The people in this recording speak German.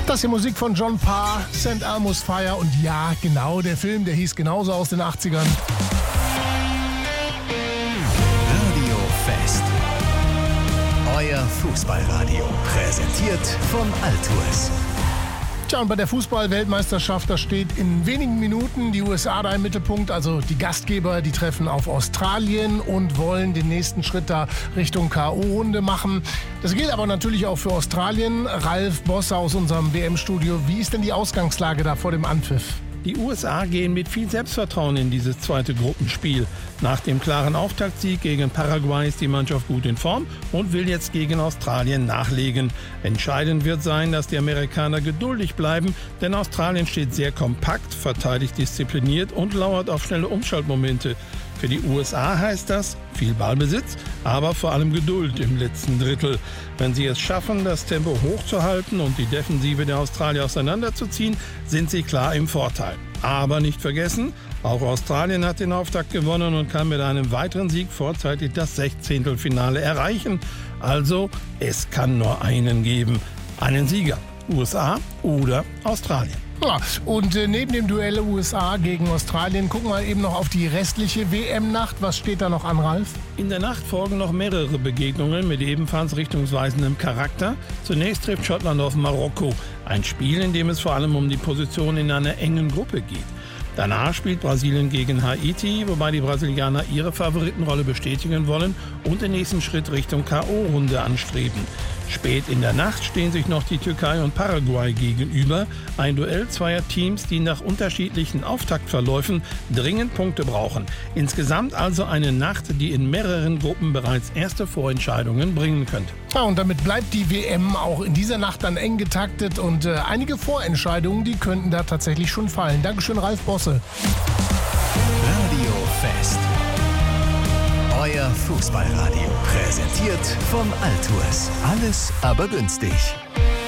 Das hier Musik von John Parr, St. Elmo's Fire und ja, genau, der Film, der hieß genauso aus den 80ern. Radio Fest. Euer Fußballradio. Präsentiert von Altours. Tja, und bei der Fußball-Weltmeisterschaft, da steht in wenigen Minuten die USA da im Mittelpunkt. Also die Gastgeber, die treffen auf Australien und wollen den nächsten Schritt da Richtung K.O.-Runde machen. Das gilt aber natürlich auch für Australien. Ralf Bosse aus unserem WM-Studio. Wie ist denn die Ausgangslage da vor dem Anpfiff? Die USA gehen mit viel Selbstvertrauen in dieses zweite Gruppenspiel. Nach dem klaren Auftaktsieg gegen Paraguay ist die Mannschaft gut in Form und will jetzt gegen Australien nachlegen. Entscheidend wird sein, dass die Amerikaner geduldig bleiben, denn Australien steht sehr kompakt, verteidigt diszipliniert und lauert auf schnelle Umschaltmomente. Für die USA heißt das viel Ballbesitz, aber vor allem Geduld im letzten Drittel. Wenn sie es schaffen, das Tempo hochzuhalten und die Defensive der Australier auseinanderzuziehen, sind sie klar im Vorteil. Aber nicht vergessen, auch Australien hat den Auftakt gewonnen und kann mit einem weiteren Sieg vorzeitig das 16. erreichen. Also, es kann nur einen geben. Einen Sieger. USA oder Australien. Ja, und neben dem Duell USA gegen Australien gucken wir eben noch auf die restliche WM-Nacht. Was steht da noch an, Ralf? In der Nacht folgen noch mehrere Begegnungen mit ebenfalls richtungsweisendem Charakter. Zunächst trifft Schottland auf Marokko. Ein Spiel, in dem es vor allem um die Position in einer engen Gruppe geht. Danach spielt Brasilien gegen Haiti, wobei die Brasilianer ihre Favoritenrolle bestätigen wollen und den nächsten Schritt Richtung K.O.-Runde anstreben. Spät in der Nacht stehen sich noch die Türkei und Paraguay gegenüber. Ein Duell zweier Teams, die nach unterschiedlichen Auftaktverläufen dringend Punkte brauchen. Insgesamt also eine Nacht, die in mehreren Gruppen bereits erste Vorentscheidungen bringen könnte. Ja, und damit bleibt die WM auch in dieser Nacht dann eng getaktet und einige Vorentscheidungen, die könnten da tatsächlich schon fallen. Dankeschön, Ralf Bosse. Radio Fest. Euer Fußballradio. Präsentiert von Altours. Alles aber günstig.